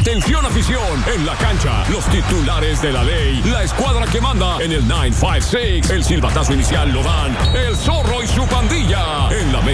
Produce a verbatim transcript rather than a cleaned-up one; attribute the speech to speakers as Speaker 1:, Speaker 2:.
Speaker 1: Atención afición, en la cancha, los titulares de la ley, la escuadra que manda en el nueve cinco seis, el silbatazo inicial lo dan el Zorro y su pandilla. En la